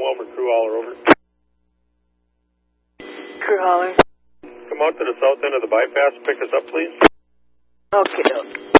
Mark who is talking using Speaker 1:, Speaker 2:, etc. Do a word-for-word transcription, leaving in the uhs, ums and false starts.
Speaker 1: Wilmer, crew hauler, over.
Speaker 2: Crew hauler.
Speaker 1: Come out to the south end of the bypass, pick us up, please.
Speaker 2: Okay.